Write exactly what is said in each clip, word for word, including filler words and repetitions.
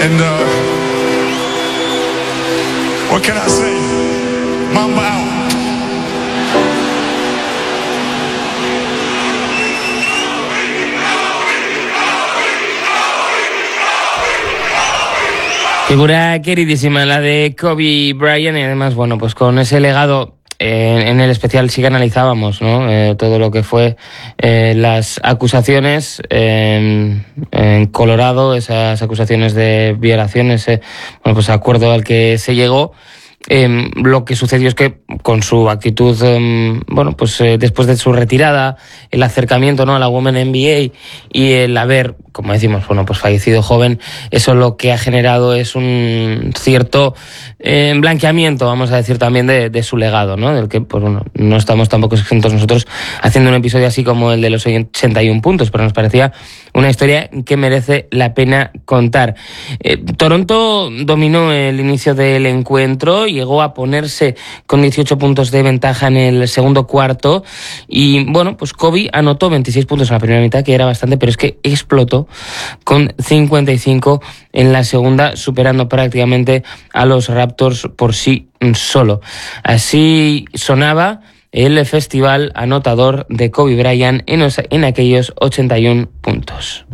And uh, what can I say? Mamba out. Figura queridísima la de Kobe Bryant, y además, bueno, pues con ese legado eh, en el especial sí que analizábamos, ¿no? Eh, todo lo que fue eh, las acusaciones eh, en Colorado, esas acusaciones de violaciones, ese bueno, pues acuerdo al que se llegó. Eh, lo que sucedió es que con su actitud, eh, bueno, pues eh, después de su retirada, el acercamiento, ¿no?, a la Women N B A y el haber, como decimos, bueno, pues fallecido joven, eso lo que ha generado es un cierto eh, blanqueamiento, vamos a decir, también de, de su legado, ¿no? Del que, pues bueno, no estamos tampoco exentos nosotros haciendo un episodio así como el de los ochenta y un puntos, pero nos parecía una historia que merece la pena contar. Eh, Toronto dominó el inicio del encuentro, llegó a ponerse con dieciocho puntos de ventaja en el segundo cuarto y, bueno, pues Kobe anotó veintiséis puntos en la primera mitad, que era bastante, pero es que explotó con cincuenta y cinco en la segunda, superando prácticamente a los Raptors por sí solo. Así sonaba el festival anotador de Kobe Bryant en, los, en aquellos ochenta y un puntos.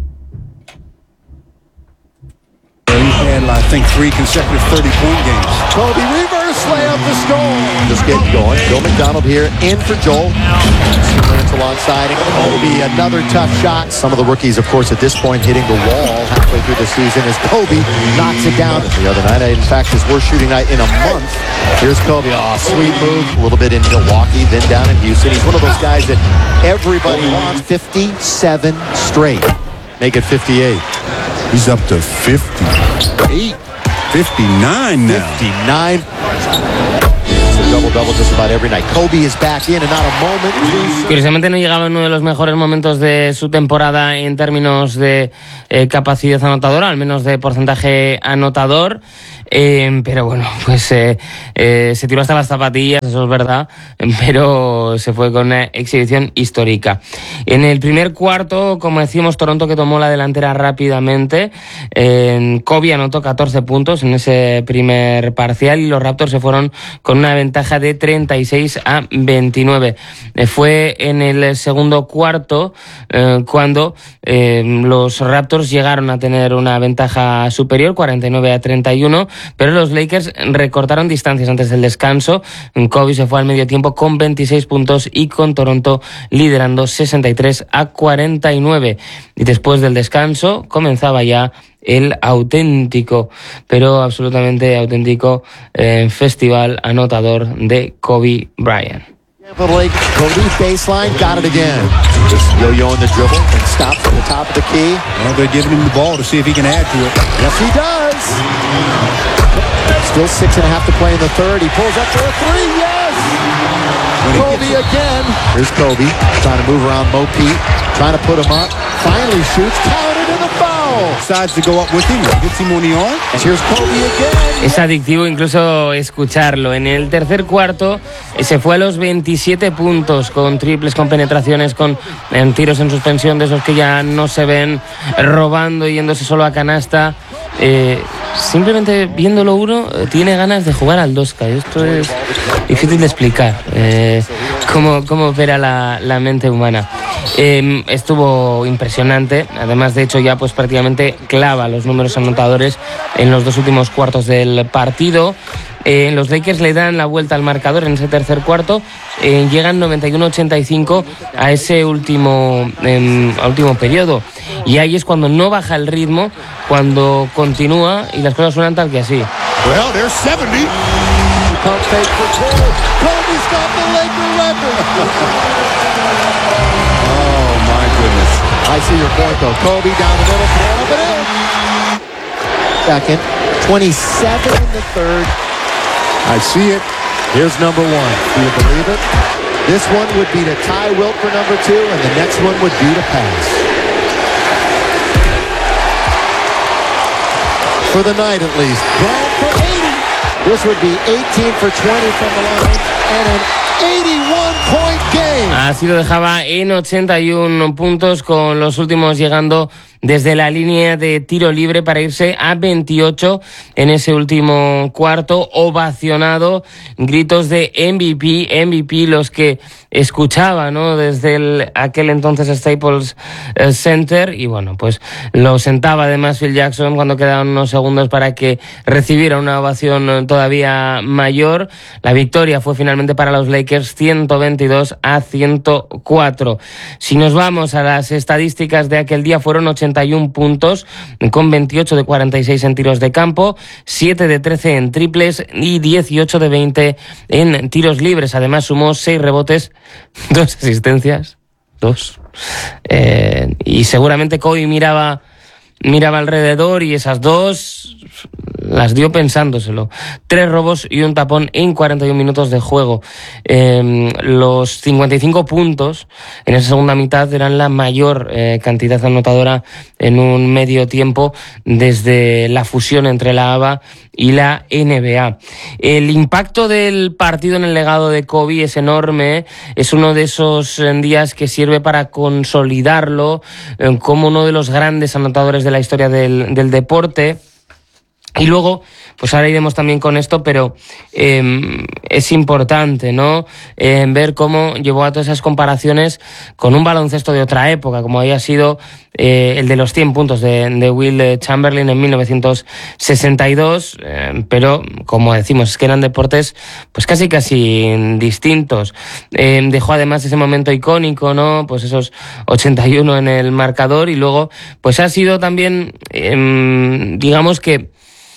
And I think three consecutive thirty-point games. Kobe reverse layup to score. Just getting going. Bill McDonald here in for Joel. Two minutes alongside him. Kobe, another tough shot. Some of the rookies, of course, at this point hitting the wall halfway through the season as Kobe knocks it down. The other night, in fact, his worst shooting night in a month. Here's Kobe. Oh, sweet move. A little bit in Milwaukee, then down in Houston. He's one of those guys that everybody wants. fifty-seven straight. Make it fifty-eight. He's up to fifty-eight, fifty-nine now. fifty-nine. It's a double-double just about every night. Kobe is back in and not a moment. Curiosamente no llegaba en uno de los mejores momentos de su temporada en términos de eh, capacidad anotadora, al menos de porcentaje anotador. Eh, pero bueno, pues eh, eh, se tiró hasta las zapatillas, eso es verdad, pero se fue con una exhibición histórica. En el primer cuarto, como decimos, Toronto que tomó la delantera rápidamente. Eh, Kobe anotó catorce puntos en ese primer parcial y los Raptors se fueron con una ventaja de treinta y seis a veintinueve. Eh, fue en el segundo cuarto eh, cuando eh, los Raptors llegaron a tener una ventaja superior, cuarenta y nueve a treinta y uno, pero los Lakers recortaron distancias antes del descanso. Kobe se fue al medio tiempo con veintiséis puntos y con Toronto liderando sesenta y tres a cuarenta y nueve. Y después del descanso comenzaba ya el auténtico, pero absolutamente auténtico eh, festival anotador de Kobe Bryant. Kobe baseline, got it again. Just yo-yoing the dribble and stops at the top of the key. Well, they're giving him the ball to see if he can add to it. Yes, he does. Still six and a half to play in the third. He pulls up for a three. Yes! Kobe again. Here's Kobe trying to move around Mo Pete, trying to put him up. Finally shoots, counted in the foul. Decides to go up with him, hits him on the arm. And here's Kobe again. Es adictivo incluso escucharlo. En el tercer cuarto se fue a los veintisiete puntos con triples, con penetraciones, con en tiros en suspensión de esos que ya no se ven, robando y yéndose solo a canasta. Eh, simplemente viéndolo uno tiene ganas de jugar al dos K. Esto es difícil de explicar eh, cómo, cómo opera la, la mente humana. Eh, estuvo impresionante. Además, de hecho, ya pues prácticamente clava los números anotadores en los dos últimos cuartos del partido. Eh, los Lakers le dan la vuelta al marcador en ese tercer cuarto, eh, llegan noventa y uno a ochenta y cinco a ese último, eh, último periodo, y ahí es cuando no baja el ritmo, cuando continúa y las cosas suenan tal que así. Well, there's seventy. Kobe's got the Laker record. Oh my goodness. I see your point though. Kobe down the middle, throw up and in. Second, twenty-seven in the third. I see it. Here's number one. Do you believe it? This one would be to tie Wilt for number two, and the next one would be to pass. For the night, at least. Brown for eighty. This would be eighteen for twenty from the line, and an eighty-one point game. Así lo dejaba en ochenta y uno puntos, con los últimos llegando desde la línea de tiro libre para irse a veintiocho en ese último cuarto, ovacionado, gritos de M V P, M V P, los que escuchaba, ¿no?, desde el, aquel entonces Staples Center, y bueno, pues lo sentaba además Phil Jackson cuando quedaban unos segundos para que recibiera una ovación todavía mayor. La victoria fue finalmente para los Lakers, ciento veintidós a ciento cuatro. Si nos vamos a las estadísticas de aquel día, fueron ochenta y uno puntos, con veintiocho de cuarenta y seis en tiros de campo, siete de trece en triples y dieciocho de veinte en tiros libres. Además sumó seis rebotes, dos asistencias, dos. Eh, y seguramente Kobe miraba, miraba alrededor y esas dos las dio pensándoselo. Tres robos y un tapón en cuarenta y un minutos de juego. Eh, los cincuenta y cinco puntos en esa segunda mitad eran la mayor eh, cantidad anotadora en un medio tiempo desde la fusión entre la A B A y la N B A. El impacto del partido en el legado de Kobe es enorme. Es uno de esos días que sirve para consolidarlo eh, como uno de los grandes anotadores de la historia del, del deporte. Y luego, pues ahora iremos también con esto, pero eh, es importante, ¿no?, eh, ver cómo llevó a todas esas comparaciones con un baloncesto de otra época, como había sido eh, el de los cien puntos de, de Will Chamberlain en mil novecientos sesenta y dos, eh, pero como decimos, es que eran deportes pues casi casi distintos. Eh, dejó además ese momento icónico, ¿no?, pues esos ochenta y uno en el marcador, y luego pues ha sido también, eh, digamos que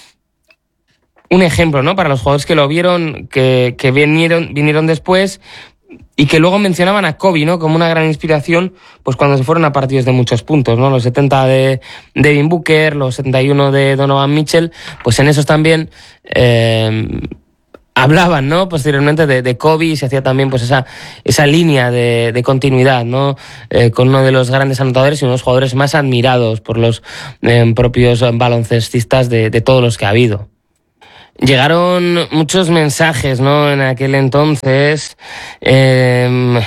un ejemplo, ¿no?, para los jugadores que lo vieron, que, que vinieron, vinieron después y que luego mencionaban a Kobe, ¿no?, como una gran inspiración, pues cuando se fueron a partidos de muchos puntos, ¿no? Los setenta de Devin Booker, los setenta y uno de Donovan Mitchell, pues en esos también eh, hablaban, ¿no?, posteriormente de, de Kobe, y se hacía también pues esa, esa línea de, de continuidad, ¿no?, eh, con uno de los grandes anotadores y unos jugadores más admirados por los eh, propios baloncestistas de, de todos los que ha habido. Llegaron muchos mensajes, ¿no?, en aquel entonces. Eh,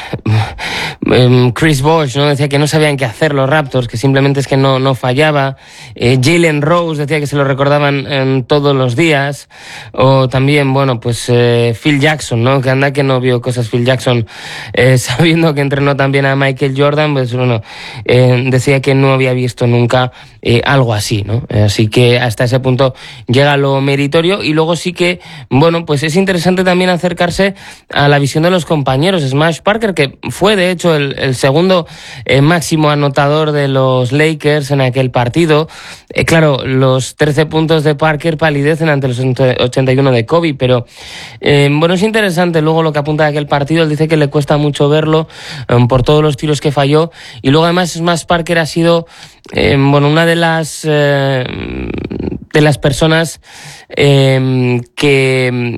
Chris Bosh, ¿no?, decía que no sabían qué hacer los Raptors, que simplemente es que no, no fallaba. Eh, Jalen Rose decía que se lo recordaban en todos los días. O también, bueno, pues eh, Phil Jackson, ¿no?, que anda que no vio cosas Phil Jackson, eh, sabiendo que entrenó también a Michael Jordan, pues bueno, eh, decía que no había visto nunca eh, algo así, ¿no? Así que hasta ese punto llega lo meritorio. Y luego Luego sí que, bueno, pues es interesante también acercarse a la visión de los compañeros. Smash Parker, que fue de hecho el, el segundo eh, máximo anotador de los Lakers en aquel partido. Eh, claro, los trece puntos de Parker palidecen ante los ochenta y uno de Kobe, pero eh, bueno, es interesante luego lo que apunta de aquel partido. Él dice que le cuesta mucho verlo eh, por todos los tiros que falló, y luego además Smash Parker ha sido eh, bueno, una de las eh, de las personas eh, que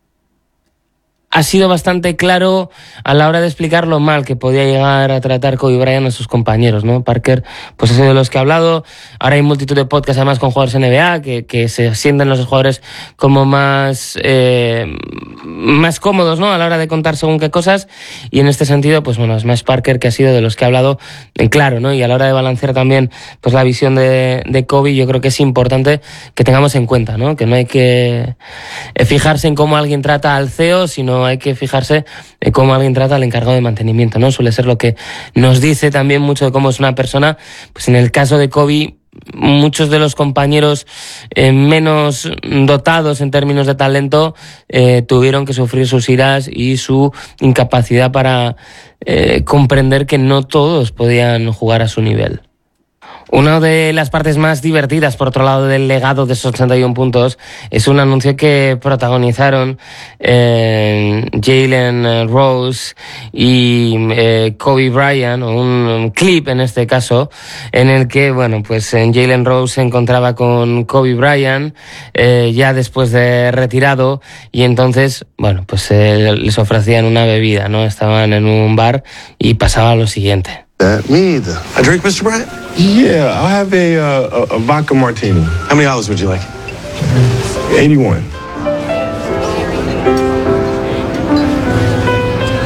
ha sido bastante claro a la hora de explicar lo mal que podía llegar a tratar Kobe Bryant a sus compañeros, ¿no? Parker, pues ha sido de los que ha hablado. Ahora hay multitud de podcasts además con jugadores N B A que, que se sienten los jugadores como más eh, más cómodos, ¿no?, a la hora de contar según qué cosas. Y en este sentido, pues bueno, Smash Parker, que ha sido de los que ha hablado en claro, ¿no? Y a la hora de balancear también pues la visión de, de Kobe, yo creo que es importante que tengamos en cuenta, ¿no?, que no hay que fijarse en cómo alguien trata al C E O, sino hay que fijarse en cómo alguien trata al encargado de mantenimiento, ¿no? Suele ser lo que nos dice también mucho de cómo es una persona. Pues en el caso de Kobe, muchos de los compañeros eh, menos dotados en términos de talento eh, tuvieron que sufrir sus iras y su incapacidad para eh, comprender que no todos podían jugar a su nivel. Una de las partes más divertidas, por otro lado, del legado de esos ochenta y uno puntos es un anuncio que protagonizaron eh, Jalen Rose y eh, Kobe Bryant, o un clip en este caso, en el que, bueno, pues Jalen Rose se encontraba con Kobe Bryant eh, ya después de retirado, y entonces, bueno, pues eh, les ofrecían una bebida, ¿no? Estaban en un bar y pasaba lo siguiente. Uh, me either. A drink, mister Bryant? Yeah, I'll have a, uh, a, a vodka martini. How many olives would you like? eighty-one.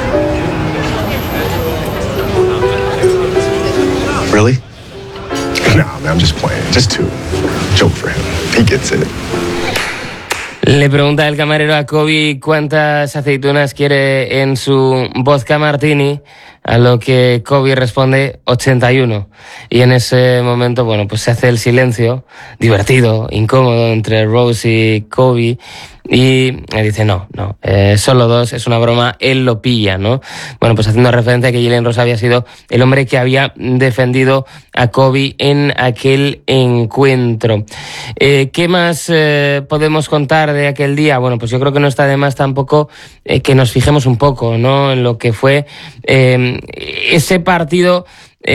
Really? Nah, man, I'm just playing. Just two. Joke for him. He gets it. Le pregunta el camarero a Kobe cuántas aceitunas quiere en su vodka martini, a lo que Kobe responde ochenta y uno. Y en ese momento, bueno, pues se hace el silencio, divertido, incómodo, entre Rose y Kobe. Y él dice, no, no, eh, solo dos, es una broma, él lo pilla, ¿no? Bueno, pues haciendo referencia a que Jalen Rose había sido el hombre que había defendido a Kobe en aquel encuentro. Eh, ¿Qué más eh, podemos contar de aquel día? Bueno, pues yo creo que no está de más tampoco eh, que nos fijemos un poco, ¿no?, en lo que fue eh, ese partido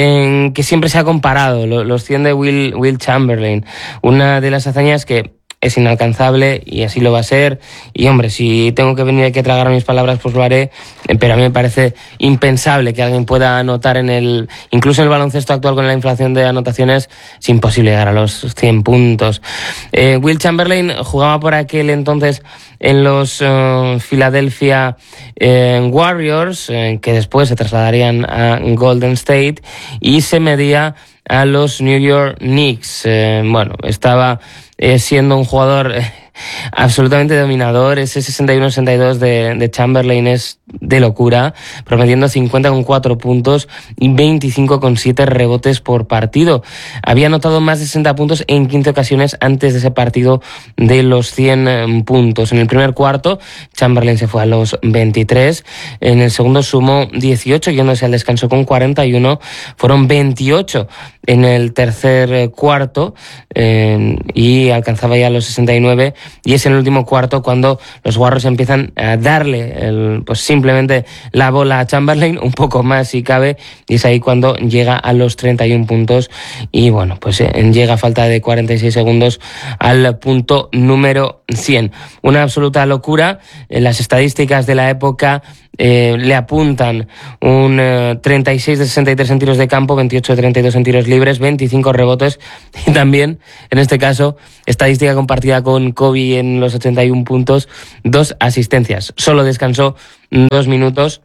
en que siempre se ha comparado, los cien de Will, Will Chamberlain, una de las hazañas que es inalcanzable y así lo va a ser. Y hombre, si tengo que venir aquí a tragar mis palabras, pues lo haré, pero a mí me parece impensable que alguien pueda anotar en el, incluso en el baloncesto actual con la inflación de anotaciones, es imposible llegar a los cien puntos. Eh, Will Chamberlain jugaba por aquel entonces en los uh, Philadelphia eh, Warriors, eh, que después se trasladarían a Golden State, y se medía a los New York Knicks. Eh, bueno, estaba eh, siendo un jugador eh, absolutamente dominador. Ese sesenta y uno sesenta y dos de, de Chamberlain es de locura, promediando cincuenta con cuatro puntos y veinticinco con siete rebotes por partido. Había anotado más de sesenta puntos en quince ocasiones antes de ese partido de los cien puntos. En el primer cuarto, Chamberlain se fue a los veintitrés. En el segundo sumó dieciocho, yéndose al descanso con cuarenta y uno. Fueron veintiocho en el tercer cuarto eh, y alcanzaba ya los sesenta y nueve. Y es en el último cuarto cuando los Warriors empiezan a darle el, pues simplemente la bola a Chamberlain, un poco más si cabe, y es ahí cuando llega a los treinta y uno puntos. Y bueno, pues eh, llega a falta de cuarenta y seis segundos al punto número cien. Una absoluta locura. En las estadísticas de la época eh, le apuntan un eh, treinta y seis de sesenta y tres en tiros de campo, veintiocho de treinta y dos en tiros libres, veinticinco rebotes, y también, en este caso, estadística compartida con Kobe en los ochenta y uno puntos, dos asistencias. Solo descansó dos minutos.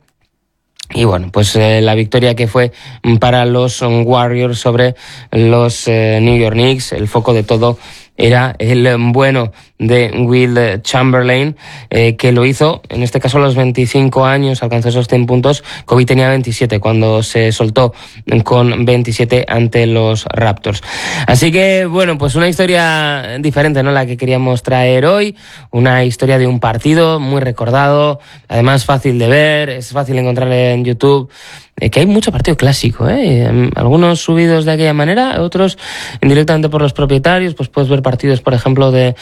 Y bueno, pues eh, la victoria que fue para los Warriors sobre los eh, New York Knicks, el foco de todo era el bueno de Will Chamberlain, eh, que lo hizo, en este caso a los veinticinco años, alcanzó esos cien puntos. Kobe tenía veintisiete cuando se soltó con veintisiete ante los Raptors. Así que, bueno, pues una historia diferente, ¿no?, la que queríamos traer hoy, una historia de un partido muy recordado, además fácil de ver, es fácil encontrar en YouTube, eh, que hay mucho partido clásico, ¿eh? Algunos subidos de aquella manera, otros indirectamente por los propietarios, pues puedes ver partidos, por ejemplo, de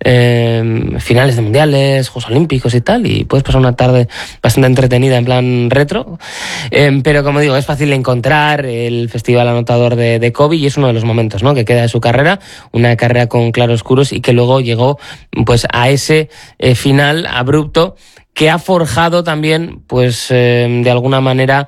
eh, finales de mundiales, Juegos Olímpicos y tal, y puedes pasar una tarde bastante entretenida en plan retro. Eh, pero como digo, es fácil encontrar el Festival Anotador de, de Kobe, y es uno de los momentos, ¿no?, que queda de su carrera, una carrera con claroscuros y que luego llegó pues a ese eh, final abrupto que ha forjado también, pues eh, de alguna manera,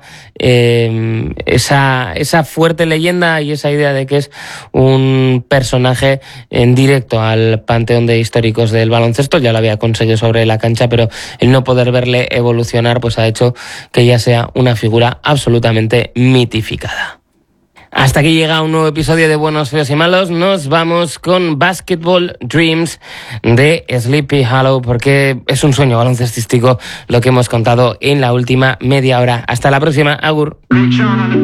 eh, esa, esa fuerte leyenda y esa idea de que es un personaje en directo al panteón de históricos del baloncesto. Ya lo había conseguido sobre la cancha, pero el no poder verle evolucionar pues ha hecho que ya sea una figura absolutamente mitificada. Hasta aquí llega un nuevo episodio de Buenos, Feos y Malos. Nos vamos con Basketball Dreams de Sleepy Hollow, porque es un sueño baloncestístico lo que hemos contado en la última media hora. Hasta la próxima. Agur.